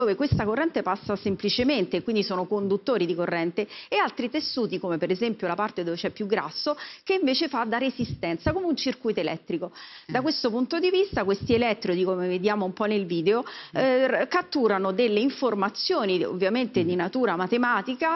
dove questa corrente passa semplicemente, quindi sono conduttori di corrente, e altri tessuti, come per esempio la parte dove c'è più grasso, che invece fa da resistenza, come un circuito elettrico. Da questo punto di vista questi elettrodi, come vediamo un po' nel video, catturano delle informazioni ovviamente di natura matematica,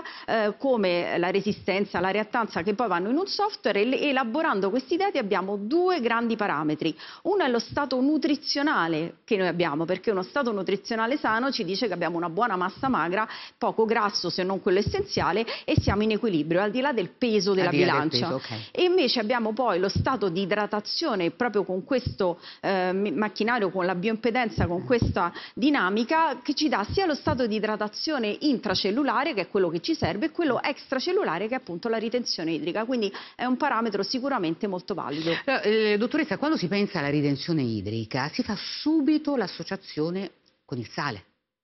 come la resistenza, la reattanza, che poi vanno in un software, e elaborando questi dati abbiamo due grandi parametri. Uno è lo stato nutrizionale che noi abbiamo, perché uno stato nutrizionale sano ci dice che abbiamo una buona massa magra, poco grasso se non quello essenziale, e siamo in equilibrio al di là del peso della bilancia. E invece abbiamo poi lo stato di idratazione, proprio con questo macchinario, con la bioimpedenza, con questa dinamica, che ci dà sia lo stato di idratazione intracellulare, che è quello che ci serve, e quello extracellulare, che è appunto la ritenzione idrica. Quindi è un parametro sicuramente molto valido. Dottoressa, quando si pensa alla ritenzione idrica si fa subito l'associazione con il sale.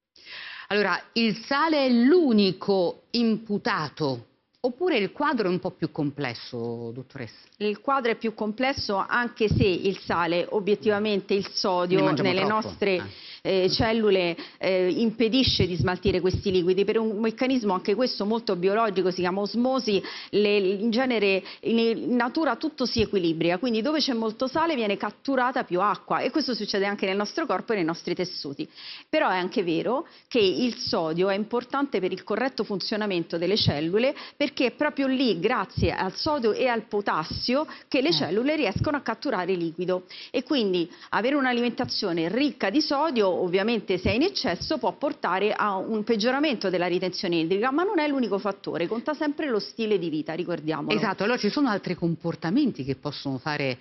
Allora, il sale è l'unico imputato, oppure il quadro è un po' più complesso, dottoressa? Il quadro è più complesso, anche se il sale, obiettivamente il sodio nelle nostre cellule impedisce di smaltire questi liquidi per un meccanismo anche questo molto biologico, si chiama osmosi. In genere in natura tutto si equilibria, quindi dove c'è molto sale viene catturata più acqua, e questo succede anche nel nostro corpo e nei nostri tessuti. Però è anche vero che il sodio è importante per il corretto funzionamento delle cellule, perché è proprio lì, grazie al sodio e al potassio, che le cellule riescono a catturare liquido, e quindi avere un'alimentazione ricca di sodio, ovviamente se è in eccesso, può portare a un peggioramento della ritenzione idrica, ma non è l'unico fattore, conta sempre lo stile di vita, ricordiamolo. Esatto, allora ci sono altri comportamenti che possono fare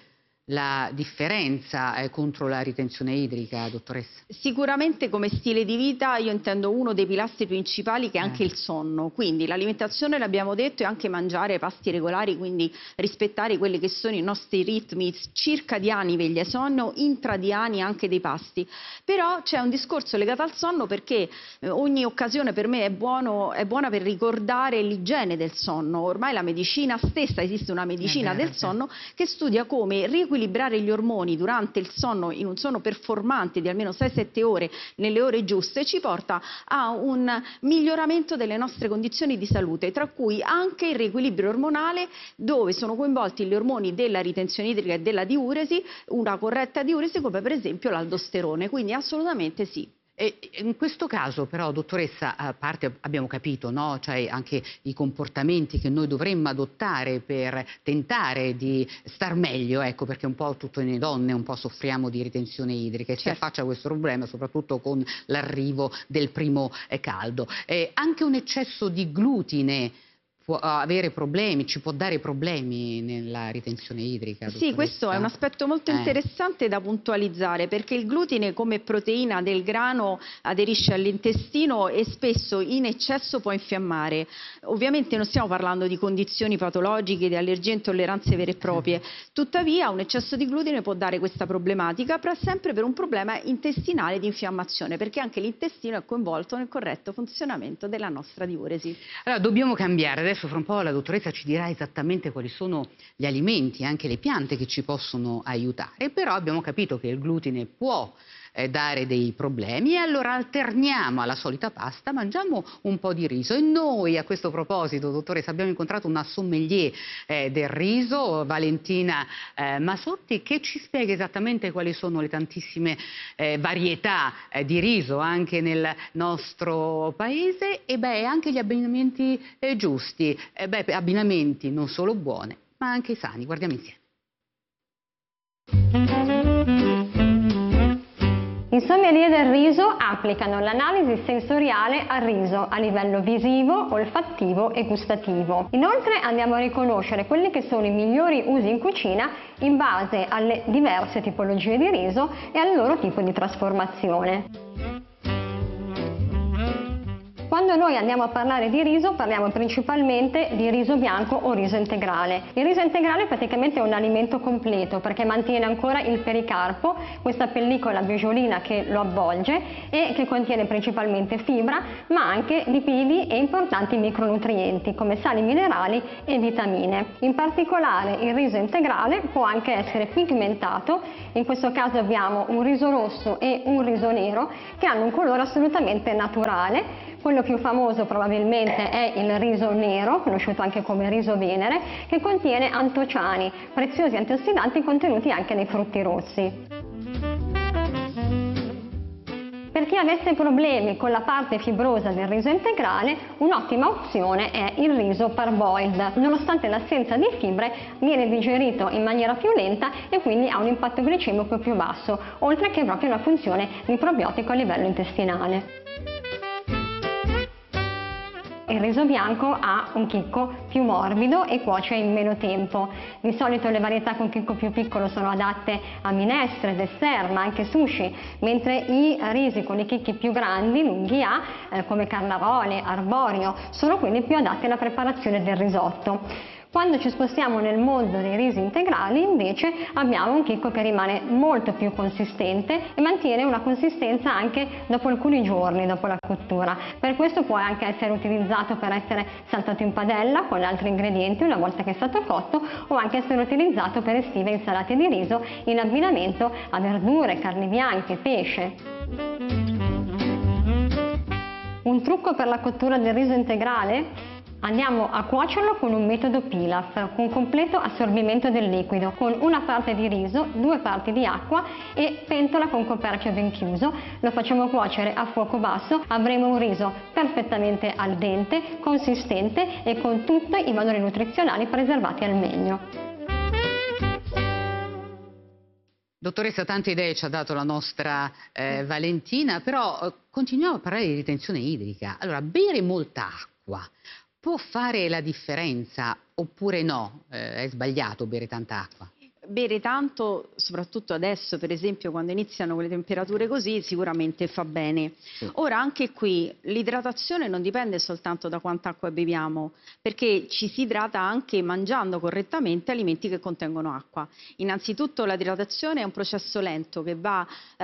la differenza contro la ritenzione idrica, dottoressa? Sicuramente come stile di vita io intendo uno dei pilastri principali, che è anche il sonno. Quindi l'alimentazione, l'abbiamo detto, e anche mangiare pasti regolari, quindi rispettare quelli che sono i nostri ritmi circadiani, veglia e sonno, intradiani anche dei pasti. Però c'è un discorso legato al sonno, perché ogni occasione per me è buona per ricordare l'igiene del sonno. Ormai la medicina stessa, esiste una medicina del sonno che studia come riequilibrare gli ormoni durante il sonno, in un sonno performante di almeno 6-7 ore, nelle ore giuste, ci porta a un miglioramento delle nostre condizioni di salute, tra cui anche il riequilibrio ormonale, dove sono coinvolti gli ormoni della ritenzione idrica e della diuresi, una corretta diuresi, come per esempio l'aldosterone. Quindi assolutamente sì. E in questo caso però, dottoressa, a parte abbiamo capito, no? Cioè anche i comportamenti che noi dovremmo adottare per tentare di star meglio, ecco, perché un po' tutte noi donne un po' soffriamo di ritenzione idrica e si affaccia questo problema soprattutto con l'arrivo del primo caldo. Anche un eccesso di glutine può avere problemi, ci può dare problemi nella ritenzione idrica? Sì, questo è un aspetto molto interessante da puntualizzare, perché il glutine come proteina del grano aderisce all'intestino e spesso in eccesso può infiammare. Ovviamente non stiamo parlando di condizioni patologiche, di allergie e intolleranze vere e proprie, tuttavia un eccesso di glutine può dare questa problematica, sempre per un problema intestinale di infiammazione, perché anche l'intestino è coinvolto nel corretto funzionamento della nostra diuresi. Allora dobbiamo cambiare. Adesso fra un po' la dottoressa ci dirà esattamente quali sono gli alimenti, anche le piante che ci possono aiutare, però abbiamo capito che il glutine può dare dei problemi, e allora alterniamo alla solita pasta, mangiamo un po' di riso. E noi a questo proposito, dottoressa, abbiamo incontrato una sommelier del riso, Valentina Masotti, che ci spiega esattamente quali sono le tantissime varietà di riso anche nel nostro paese, e anche gli abbinamenti giusti, abbinamenti non solo buoni ma anche sani. Guardiamo insieme. I sommelier del riso applicano l'analisi sensoriale al riso a livello visivo, olfattivo e gustativo. Inoltre andiamo a riconoscere quelli che sono i migliori usi in cucina in base alle diverse tipologie di riso e al loro tipo di trasformazione. Quando noi andiamo a parlare di riso parliamo principalmente di riso bianco o riso integrale. Il riso integrale praticamente è un alimento completo perché mantiene ancora il pericarpo, questa pellicola biogiolina che lo avvolge e che contiene principalmente fibra ma anche lipidi e importanti micronutrienti come sali minerali e vitamine. In particolare il riso integrale può anche essere pigmentato, in questo caso abbiamo un riso rosso e un riso nero che hanno un colore assolutamente naturale. Quello più famoso probabilmente è il riso nero, conosciuto anche come riso Venere, che contiene antociani, preziosi antiossidanti contenuti anche nei frutti rossi. Per chi avesse problemi con la parte fibrosa del riso integrale, un'ottima opzione è il riso parboiled. Nonostante l'assenza di fibre, viene digerito in maniera più lenta e quindi ha un impatto glicemico più basso, oltre che proprio una funzione di probiotico a livello intestinale. Il riso bianco ha un chicco più morbido e cuoce in meno tempo. Di solito le varietà con chicco più piccolo sono adatte a minestre, dessert, ma anche sushi, mentre i risi con i chicchi più grandi, lunghi A, come carnaroli, arborio, sono quelli più adatti alla preparazione del risotto. Quando ci spostiamo nel mondo dei risi integrali invece abbiamo un chicco che rimane molto più consistente e mantiene una consistenza anche dopo alcuni giorni dopo la cottura. Per questo può anche essere utilizzato per essere saltato in padella con altri ingredienti una volta che è stato cotto o anche essere utilizzato per estive insalate di riso in abbinamento a verdure, carni bianche, pesce. Un trucco per la cottura del riso integrale? Andiamo a cuocerlo con un metodo pilaf, con completo assorbimento del liquido, con una parte di riso, 2 parti di acqua e pentola con coperchio ben chiuso. Lo facciamo cuocere a fuoco basso, avremo un riso perfettamente al dente, consistente e con tutti i valori nutrizionali preservati al meglio. Dottoressa, tante idee ci ha dato la nostra Valentina, però continuiamo a parlare di ritenzione idrica. Allora, bere molta acqua può fare la differenza oppure no? È sbagliato bere tanta acqua? Bere tanto, soprattutto adesso, per esempio, quando iniziano quelle temperature così, sicuramente fa bene. Sì. Ora, anche qui, l'idratazione non dipende soltanto da quanta acqua beviamo, perché ci si idrata anche mangiando correttamente alimenti che contengono acqua. Innanzitutto l'idratazione è un processo lento che va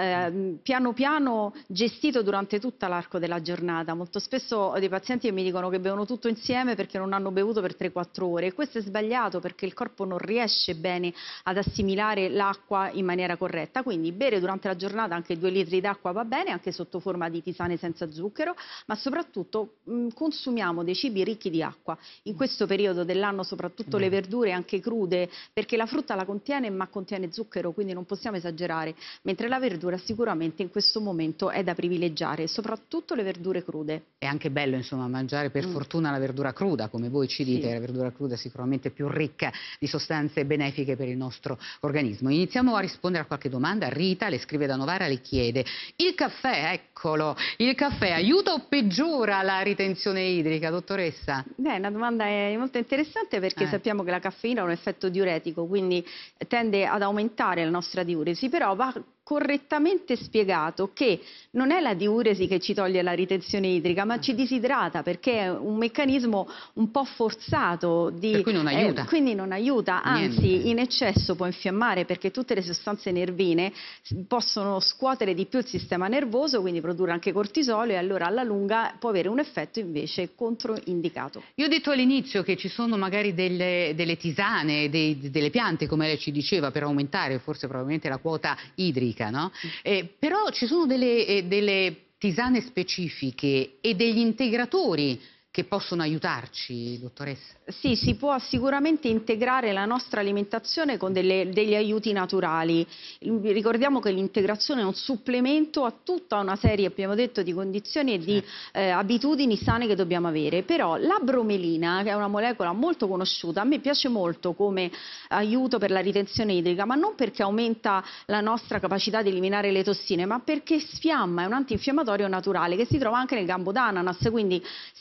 piano piano gestito durante tutta l'arco della giornata. Molto spesso ho dei pazienti che mi dicono che bevono tutto insieme perché non hanno bevuto per 3-4 ore, e questo è sbagliato perché il corpo non riesce bene ad assimilare l'acqua in maniera corretta, quindi bere durante la giornata anche 2 litri d'acqua va bene, anche sotto forma di tisane senza zucchero, ma soprattutto consumiamo dei cibi ricchi di acqua. In questo periodo dell'anno soprattutto le verdure anche crude, perché la frutta la contiene ma contiene zucchero, quindi non possiamo esagerare, mentre la verdura sicuramente in questo momento è da privilegiare, soprattutto le verdure crude. È anche bello insomma mangiare per fortuna la verdura cruda, come voi ci dite, Sì. La verdura cruda è sicuramente più ricca di sostanze benefiche per il nostro organismo. Iniziamo a rispondere a qualche domanda. Rita le scrive da Novara, le chiede: il caffè, eccolo, il caffè aiuta o peggiora la ritenzione idrica, dottoressa? Beh, una domanda molto interessante perché sappiamo che la caffeina ha un effetto diuretico, quindi tende ad aumentare la nostra diuresi, però va correttamente spiegato che non è la diuresi che ci toglie la ritenzione idrica, ma ci disidrata, perché è un meccanismo un po' forzato Per cui non aiuta. quindi non aiuta, anzi Niente. in eccesso può infiammare, perché tutte le sostanze nervine possono scuotere di più il sistema nervoso, quindi produrre anche cortisolo, e allora alla lunga può avere un effetto invece controindicato. Io ho detto all'inizio che ci sono magari delle tisane, delle piante, come lei ci diceva, per aumentare forse probabilmente la quota idrica, no? Però ci sono delle tisane specifiche e degli integratori che possono aiutarci, dottoressa? Sì, si può sicuramente integrare la nostra alimentazione con degli aiuti naturali. Ricordiamo che l'integrazione è un supplemento a tutta una serie, abbiamo detto, di condizioni e di abitudini sane che dobbiamo avere. Però la bromelina, che è una molecola molto conosciuta, a me piace molto come aiuto per la ritenzione idrica, ma non perché aumenta la nostra capacità di eliminare le tossine, ma perché sfiamma, è un antinfiammatorio naturale che si trova anche nel gambo d'ananas, quindi sia mangiando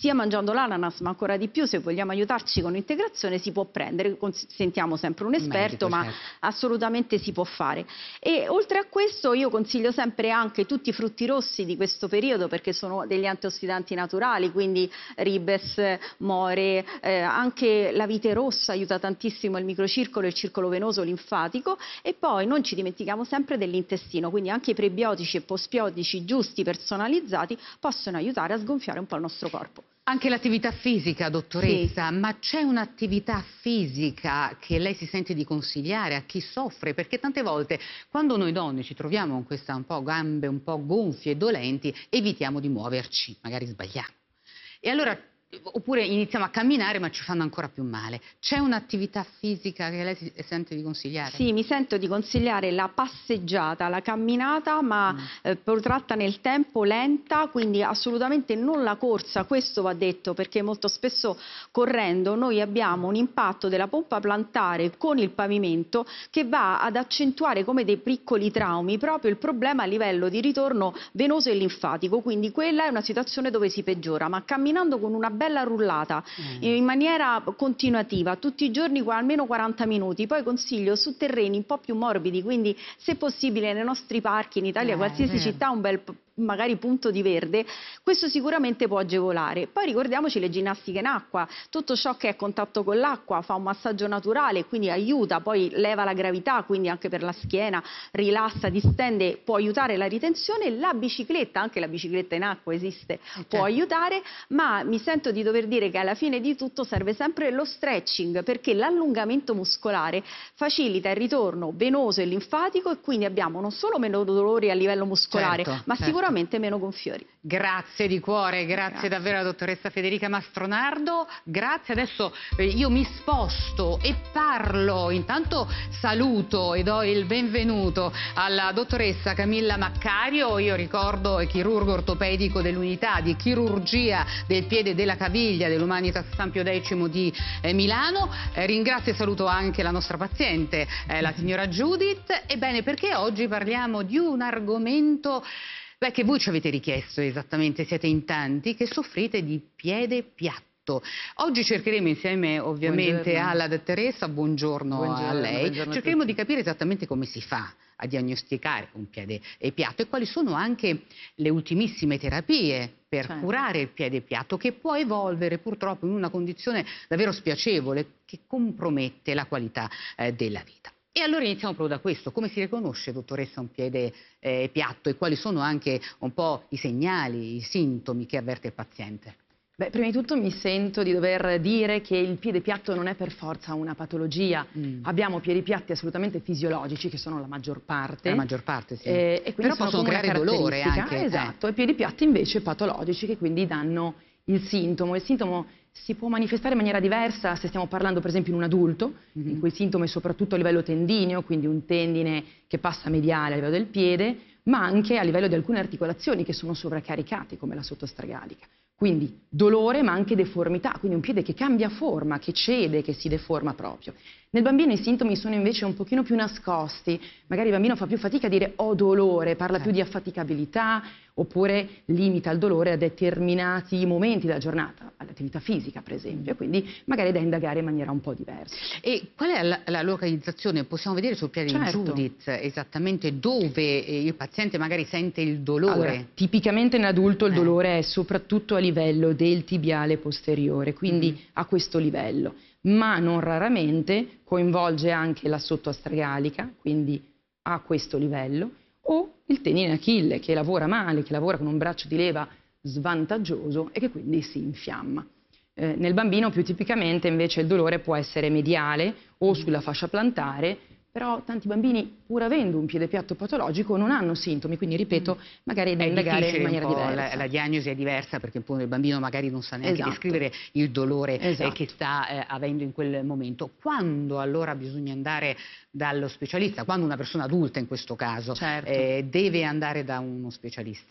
utilizzando l'ananas, ma ancora di più se vogliamo aiutarci con l'integrazione si può prendere, sentiamo sempre un esperto, Medico, ma certo. assolutamente si può fare. E oltre a questo io consiglio sempre anche tutti i frutti rossi di questo periodo, perché sono degli antiossidanti naturali, quindi ribes, more, anche la vite rossa aiuta tantissimo il microcircolo, il circolo venoso, linfatico, e poi non ci dimentichiamo sempre dell'intestino, quindi anche i prebiotici e postbiotici giusti, personalizzati, possono aiutare a sgonfiare un po' il nostro corpo. Anche l'attività fisica, dottoressa, Sì. ma c'è un'attività fisica che lei si sente di consigliare a chi soffre? Perché tante volte quando noi donne ci troviamo con queste un po' gambe un po' gonfie e dolenti, evitiamo di muoverci, magari sbagliamo. E allora, oppure iniziamo a camminare ma ci fanno ancora più male. C'è un'attività fisica che lei si sente di consigliare? Sì, mi sento di consigliare la passeggiata, la camminata, ma protratta nel tempo, lenta, quindi assolutamente non la corsa, questo va detto, perché molto spesso correndo noi abbiamo un impatto della pompa plantare con il pavimento che va ad accentuare come dei piccoli traumi proprio il problema a livello di ritorno venoso e linfatico, quindi quella è una situazione dove si peggiora, ma camminando con una bella rullata in maniera continuativa tutti i giorni almeno 40 minuti, poi consiglio su terreni un po' più morbidi, quindi se possibile nei nostri parchi in Italia, qualsiasi vero. città, un bel magari punto di verde, questo sicuramente può agevolare. Poi ricordiamoci le ginnastiche in acqua, tutto ciò che è a contatto con l'acqua fa un massaggio naturale, quindi aiuta, poi leva la gravità, quindi anche per la schiena, rilassa, distende, può aiutare la ritenzione. La bicicletta, anche la bicicletta in acqua esiste, può aiutare, ma mi sento di dover dire che alla fine di tutto serve sempre lo stretching, perché l'allungamento muscolare facilita il ritorno venoso e linfatico e quindi abbiamo non solo meno dolori a livello muscolare, Certo, ma certo. sicuramente meno gonfiori. Grazie di cuore, grazie davvero alla dottoressa Federica Mastronardo, grazie. Adesso io mi sposto e parlo, intanto saluto e do il benvenuto alla dottoressa Camilla Maccario, io ricordo è chirurgo ortopedico dell'unità di chirurgia del piede e della caviglia dell'Humanitas San Pio X di Milano. Ringrazio e saluto anche la nostra paziente, la signora Judith. Ebbene, perché oggi parliamo di un argomento che voi ci avete richiesto esattamente, siete in tanti che soffrite di piede piatto. Oggi cercheremo insieme ovviamente Buongiorno. alla dottoressa, buongiorno a lei, buongiorno a cercheremo tutti. di capire esattamente come si fa a diagnosticare un piede piatto e quali sono anche le ultimissime terapie per Certo. curare il piede piatto, che può evolvere purtroppo in una condizione davvero spiacevole che compromette la qualità della vita. E allora iniziamo proprio da questo. Come si riconosce, dottoressa, un piede piatto e quali sono anche un po' i segnali, i sintomi che avverte il paziente? Beh, prima di tutto mi sento di dover dire che il piede piatto non è per forza una patologia. Abbiamo piedi piatti assolutamente fisiologici, che sono la maggior parte. La maggior parte, sì. E quindi Però sono possono come una creare dolore caratteristica. anche. Esatto, e piedi piatti invece patologici, che quindi danno il sintomo. Il sintomo si può manifestare in maniera diversa se stiamo parlando per esempio in un adulto, in cui il sintomo è soprattutto a livello tendineo, quindi un tendine che passa mediale a livello del piede, ma anche a livello di alcune articolazioni che sono sovraccaricate, come la sottostragalica. Quindi dolore ma anche deformità, quindi un piede che cambia forma, che cede, che si deforma proprio. Nel bambino i sintomi sono invece un pochino più nascosti, magari il bambino fa più fatica a dire ho dolore, parla più di affaticabilità, oppure limita il dolore a determinati momenti della giornata, all'attività fisica per esempio, quindi magari è da indagare in maniera un po' diversa. E qual è la localizzazione? Possiamo vedere sul piede di Certo. Judith esattamente dove il paziente magari sente il dolore? Allora, tipicamente nell'adulto il dolore è soprattutto a livello del tibiale posteriore, quindi a questo livello, ma non raramente coinvolge anche la sottoastragalica, quindi a questo livello, o il tendine Achille che lavora male, che lavora con un braccio di leva svantaggioso e che quindi si infiamma. Nel bambino più tipicamente invece il dolore può essere mediale o sulla fascia plantare, però tanti bambini, pur avendo un piede piatto patologico, non hanno sintomi, quindi ripeto, magari è da indagare in maniera diversa. La diagnosi è diversa perché appunto il bambino magari non sa neanche Esatto. descrivere il dolore Esatto. che sta avendo in quel momento. Quando allora bisogna andare dallo specialista? Quando una persona adulta in questo caso Certo. deve andare da uno specialista?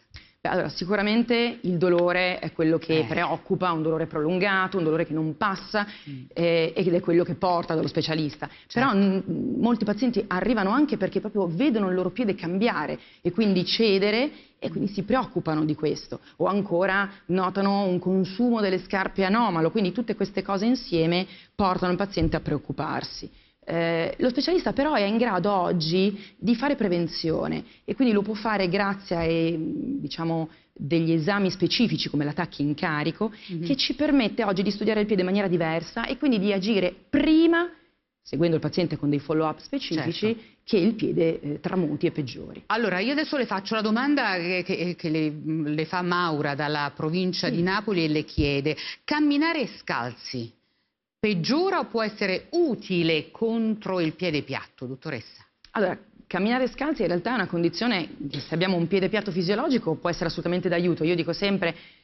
Beh, allora, sicuramente il dolore è quello che preoccupa, un dolore prolungato, un dolore che non passa ed è quello che porta dallo specialista. Però molti pazienti arrivano anche perché proprio vedono il loro piede cambiare e quindi cedere e quindi si preoccupano di questo. O ancora notano un consumo delle scarpe anomalo, quindi tutte queste cose insieme portano il paziente a preoccuparsi. Lo specialista però è in grado oggi di fare prevenzione e quindi lo può fare grazie a diciamo, degli esami specifici come la tacchi-incarico che ci permette oggi di studiare il piede in maniera diversa e quindi di agire prima, seguendo il paziente con dei follow-up specifici, che il piede tramuti e peggiori. Allora, io adesso le faccio la domanda che le fa Maura dalla provincia di Napoli e le chiede: camminare scalzi peggiora o può essere utile contro il piede piatto, dottoressa? Allora, camminare scalzi in realtà è una condizione che, se abbiamo un piede piatto fisiologico, può essere assolutamente d'aiuto. Io dico sempre,